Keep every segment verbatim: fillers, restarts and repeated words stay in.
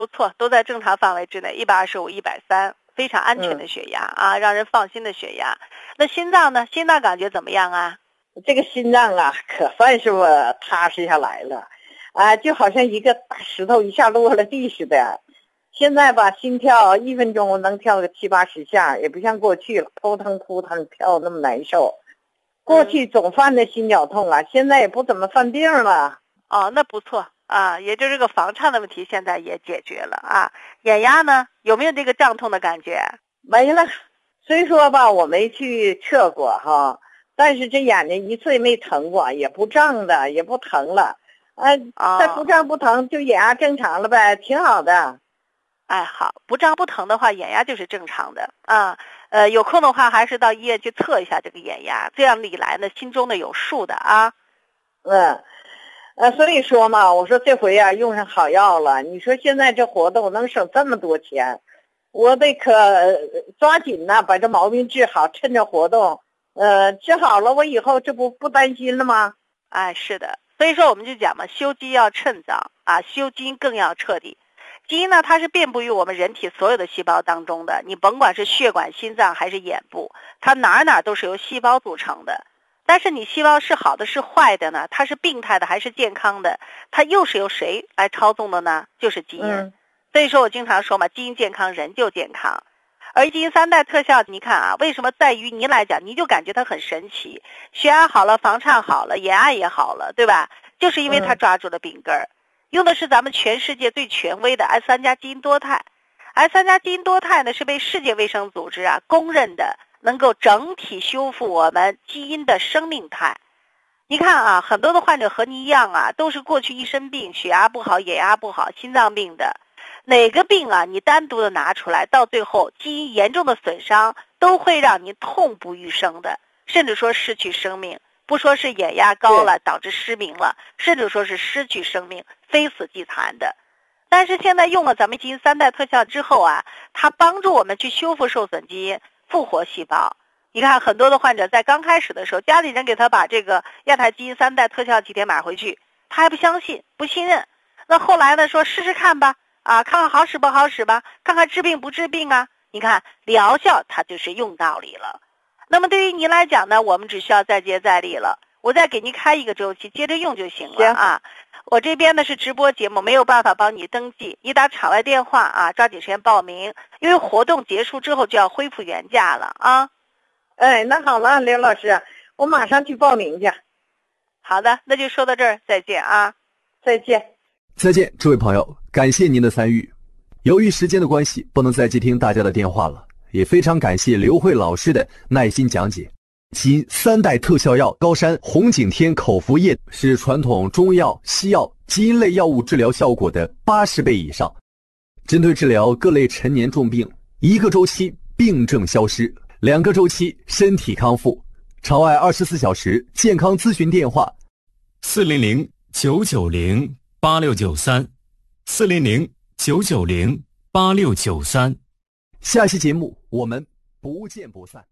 不错，都在正常范围之内，一百二十五、一百三，非常安全的血压、嗯、啊，让人放心的血压。那心脏呢？心脏感觉怎么样啊？ 这个心脏啊，可算是我踏实下来了，啊，就好像一个大石头一下落了地似的。现在吧，心跳一分钟能跳个七八十下，也不像过去了，扑腾扑腾跳那么难受。过去总犯的心绞痛啊，现在也不怎么犯病了。 哦，那不错啊，也就是这个房颤的问题现在也解决了啊。眼压呢，有没有这个胀痛的感觉？ 没了。虽说吧，我没去测过哈，但是这眼睛一次也没疼过，也不胀的，也不疼了。哎、啊，再、哦、不胀不疼，就眼压正常了呗，挺好的。 哎，好，不胀不疼的话，眼压就是正常的啊。呃，有空的话，还是到医院去测一下这个眼压，这样你来呢，心中呢有数的啊。 嗯，呃，所以说嘛，我说这回啊用上好药了。你说现在这活动能省这么多钱，我得可抓紧呐，把这毛病治好，趁着活动，呃，治好了，我以后这不不担心了吗？ 哎，是的，所以说我们就讲嘛，修肌要趁早啊，修基因更要彻底。基因呢，它是遍布于我们人体所有的细胞当中的，你甭管是血管、心脏还是眼部，它哪哪都是由细胞组成的。但是你细胞是好的是坏的呢？它是病态的还是健康的？它又是由谁来操纵的呢？就是基因。嗯、所以说我经常说嘛，基因健康，人就健康。而基因三代特效，你看啊，为什么在于您来讲，您就感觉它很神奇，血压好了，房颤好了，眼压也好了，对吧？就是因为它抓住了病根儿。嗯，用的是咱们全世界最权威的 S 三 加基因多肽。 S 三 加基因多肽呢，是被世界卫生组织啊公认的能够整体修复我们基因的生命态。你看啊，很多的患者和你一样啊，都是过去一身病，血压不好，眼压不好，心脏病的。哪个病啊你单独的拿出来，到最后基因严重的损伤都会让你痛不欲生的，甚至说失去生命。不说是眼压高了导致失明了，甚至说是失去生命，非死即残的。但是现在用了咱们基因三代特效之后啊，它帮助我们去修复受损基因，复活细胞。你看很多的患者在刚开始的时候，家里人给他把这个亚太基因三代特效几天买回去，他还不相信不信任。那后来呢，说试试看吧，啊，看看好使不好使吧，看看治病不治病啊。你看疗效它就是用道理了。那么对于您来讲呢，我们只需要再接再厉了，我再给您开一个周期，接着用就行了啊。我这边呢是直播节目，没有办法帮你登记，你打场外电话啊，抓紧时间报名，因为活动结束之后就要恢复原价了啊。 哎，那好了，刘老师，我马上去报名去。 好的，那就说到这儿，再见啊。 再见。 再见，这位朋友，感谢您的参与。由于时间的关系，不能再接听大家的电话了。也非常感谢刘慧老师的耐心讲解。基因三代特效药高山红景天口服液是传统中药、西药、基因类药物治疗效果的八十倍以上，针对治疗各类陈年重病，一个周期病症消失，两个周期身体康复。场外二十四小时健康咨询电话： 四零零九九零八六九三，四零零九九零八六九三。 下期节目我们不见不散。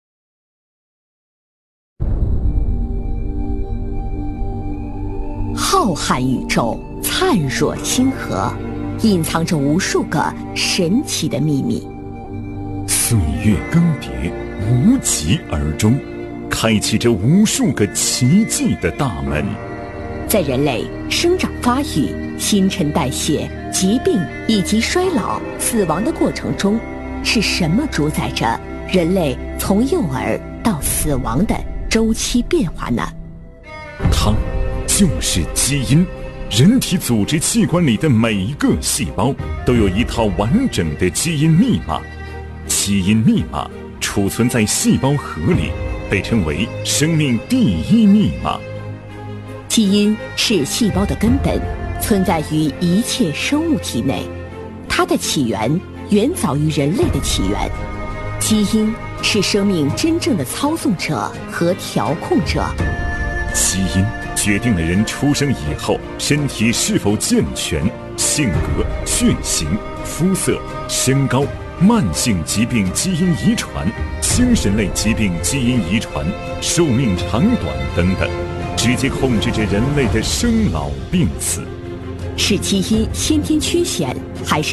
浩瀚宇宙，灿若星河，隐藏着无数个神奇的秘密。 岁月更迭，无疾而终，开启着无数个奇迹的大门。 在人类生长发育、新陈代谢、疾病以及衰老、死亡的过程中，是什么主宰着人类从幼儿到死亡的周期变化呢？ 它就是基因。人体组织器官里的每一个细胞都有一套完整的基因密码，基因密码储存在细胞核里，被称为生命第一密码。 基因是细胞的根本，存在于一切生物体内，它的起源远早于人类的起源。基因是生命真正的操纵者和调控者。 基因决定了人出生以后身体是否健全，性格、血型、肤色、身高，慢性疾病基因遗传，精神类疾病基因遗传，寿命长短等等，直接控制着人类的生老病死。 是基因先天缺陷，还是